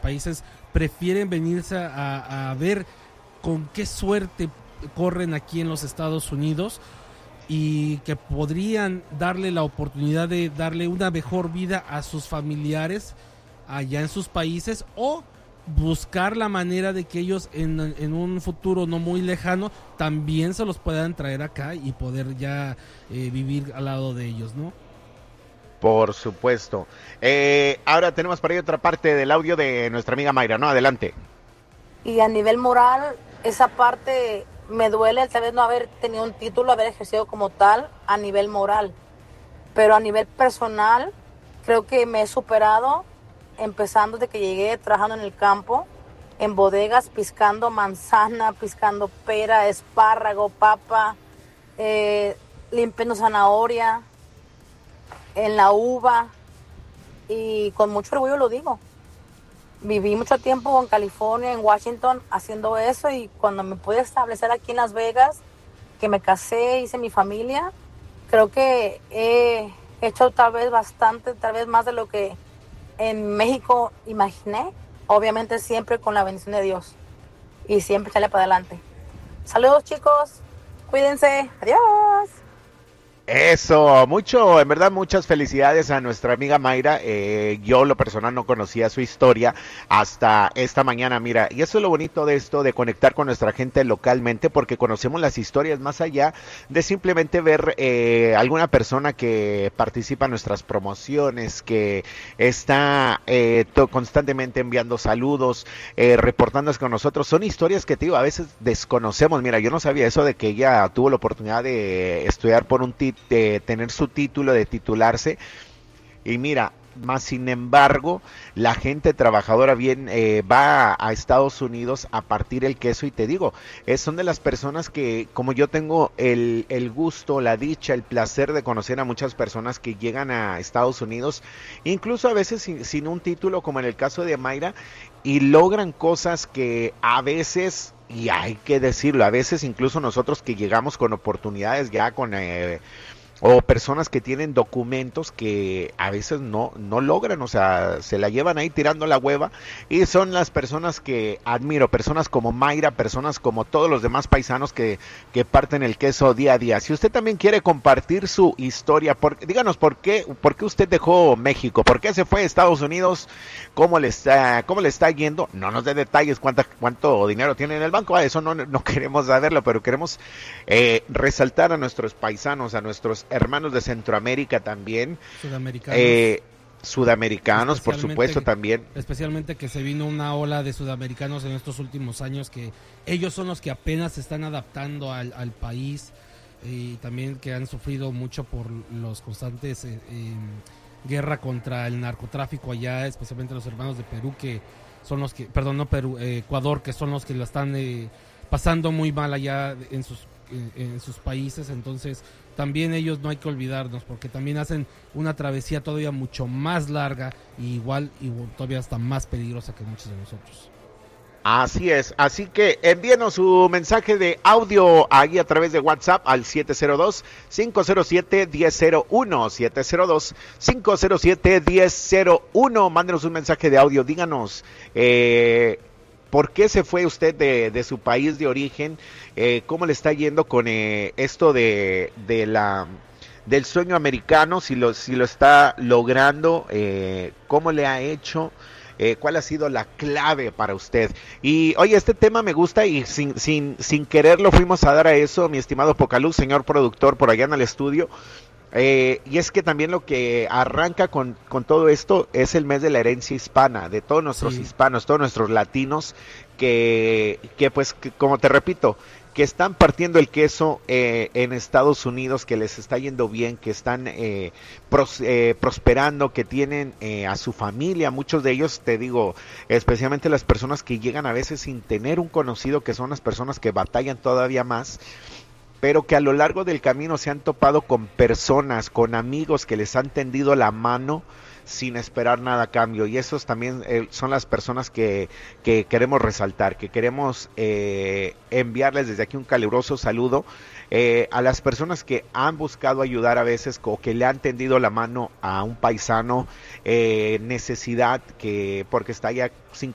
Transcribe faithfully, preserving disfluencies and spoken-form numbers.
países prefieren venirse a, a ver con qué suerte corren aquí en los Estados Unidos y que podrían darle la oportunidad de darle una mejor vida a sus familiares allá en sus países, o buscar la manera de que ellos en, en un futuro no muy lejano también se los puedan traer acá y poder ya eh, vivir al lado de ellos, ¿no? Por supuesto. Eh, ahora tenemos por ahí otra parte del audio de nuestra amiga Mayra, ¿no? Adelante. Y a nivel moral, esa parte me duele tal vez no haber tenido un título, haber ejercido como tal a nivel moral. Pero a nivel personal, creo que me he superado, empezando desde que llegué trabajando en el campo, en bodegas, piscando manzana, piscando pera, espárrago, papa, eh, limpiando zanahoria, en la uva, y con mucho orgullo lo digo. Viví mucho tiempo en California, en Washington, haciendo eso, y cuando me pude establecer aquí en Las Vegas, que me casé, hice mi familia, creo que he hecho tal vez bastante, tal vez más de lo que en México imaginé, obviamente siempre con la bendición de Dios, y siempre echarle para adelante. Saludos, chicos, cuídense, adiós. Eso, mucho, en verdad muchas felicidades a nuestra amiga Mayra. Eh, yo lo personal no conocía su historia hasta esta mañana, mira, y eso es lo bonito de esto, de conectar con nuestra gente localmente, porque conocemos las historias más allá de simplemente ver eh, alguna persona que participa en nuestras promociones, que está eh, to- constantemente enviando saludos, eh, reportándose con nosotros. Son historias que, tío, a veces desconocemos. Mira, yo no sabía eso de que ella tuvo la oportunidad de estudiar por un título, de tener su título, de titularse, y mira, más sin embargo, la gente trabajadora bien eh, va a, a Estados Unidos a partir el queso, y te digo, es, son de las personas que, como yo tengo el, el gusto, la dicha, el placer de conocer a muchas personas que llegan a Estados Unidos, incluso a veces sin, sin un título, como en el caso de Mayra, y logran cosas que a veces, y hay que decirlo, a veces incluso nosotros que llegamos con oportunidades ya con... Eh, o personas que tienen documentos que a veces no, no logran, o sea, se la llevan ahí tirando la hueva, y son las personas que admiro, personas como Mayra, personas como todos los demás paisanos que, que parten el queso día a día. Si usted también quiere compartir su historia, por, díganos por qué, por qué usted dejó México, por qué se fue a Estados Unidos, cómo le está, cómo le está yendo, no nos dé detalles, cuánta, cuánto dinero tiene en el banco, eso no, no queremos saberlo, pero queremos eh, resaltar a nuestros paisanos, a nuestros hermanos de Centroamérica también, Sudamericanos, eh, sudamericanos por supuesto también, especialmente que se vino una ola de sudamericanos en estos últimos años, que ellos son los que apenas se están adaptando al, al país, y también que han sufrido mucho por los constantes eh, eh, guerra contra el narcotráfico allá, especialmente los hermanos de Perú, que son los que, perdón, no Perú, eh, Ecuador, que son los que la están eh, pasando muy mal allá en sus en, en sus países. Entonces también ellos no hay que olvidarnos, porque también hacen una travesía todavía mucho más larga, y igual y todavía hasta más peligrosa que muchos de nosotros. Así es, así que envíenos su mensaje de audio ahí a través de WhatsApp al siete cero dos, cinco cero siete, uno cero cero uno, siete cero dos, cinco cero siete, uno cero uno, mándenos un mensaje de audio, díganos eh, por qué se fue usted de, de su país de origen, eh, cómo le está yendo con eh, esto de, de la... del sueño americano, si lo, si lo está logrando, eh, cómo le ha hecho, eh, cuál ha sido la clave para usted. Y oye, este tema me gusta, y sin, sin, sin quererlo fuimos a dar a eso, mi estimado Pocaluz, señor productor, por allá en el estudio. Eh, y es que también lo que arranca con, con todo esto es el mes de la herencia hispana, de todos nuestros sí. hispanos, todos nuestros latinos, que, que pues, que, como te repito, que están partiendo el queso eh, en Estados Unidos, que les está yendo bien, que están eh, pros, eh, prosperando, que tienen eh, a su familia, muchos de ellos, te digo, especialmente las personas que llegan a veces sin tener un conocido, que son las personas que batallan todavía más, pero que a lo largo del camino se han topado con personas, con amigos que les han tendido la mano sin esperar nada a cambio, y esos también eh, son las personas que, que queremos resaltar, que queremos eh, enviarles desde aquí un caluroso saludo eh, a las personas que han buscado ayudar a veces, o que le han tendido la mano a un paisano, eh, necesidad, que porque está ya sin